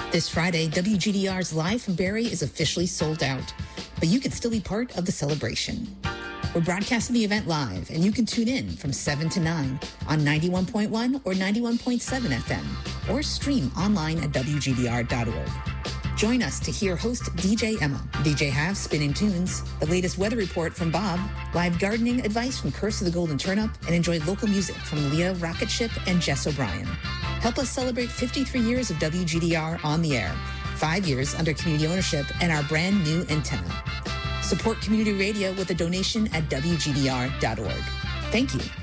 This Friday, WGDR's Live from Barrie is officially sold out, but you can still be part of the celebration. We're broadcasting the event live, and you can tune in from 7 to 9 on 91.1 or 91.7 FM, or stream online at WGDR.org. Join us to hear host DJ Emma, DJ Have spinning tunes, the latest weather report from Bob, live gardening advice from Curse of the Golden Turnip, and enjoy local music from Leah Rocketship and Jess O'Brien. Help us celebrate 53 years of WGDR on the air, 5 years under community ownership, and our brand new antenna. Support community radio with a donation at WGDR.org. Thank you.